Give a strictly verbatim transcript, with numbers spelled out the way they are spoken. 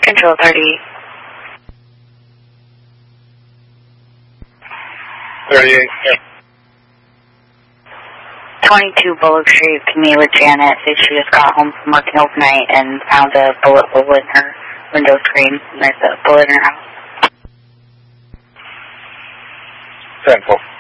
Control thirty. thirty-eight, yeah. twenty-two Bullock Street, can meet with Janet. Said she just got home from working overnight and found a bullet hole in her window screen. There's a bullet in her house. ten four.